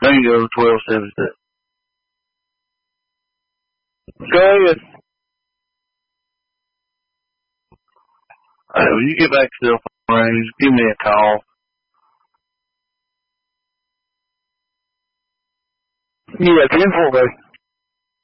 Bingo, 1276. Go ahead. Alright, when you get back to cell phone range, give me a call. Yeah, 10-4, baby.